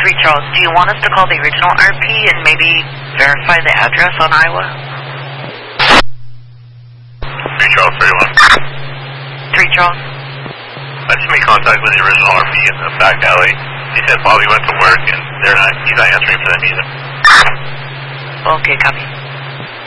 3 Charles, do you want us to call the original RP and maybe verify the address on Iowa? 3 Charles 31. 3 Charles? I just made contact with the original RP in the back alley. He said Bobby went to work and he's not answering for them either. Okay, copy.